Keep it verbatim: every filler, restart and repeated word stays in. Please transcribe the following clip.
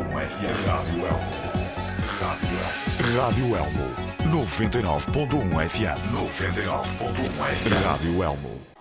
um F M. Rádio Elmo. Rádio Elmo. noventa e nove ponto um F M. noventa e nove ponto um F M. Rádio Elmo.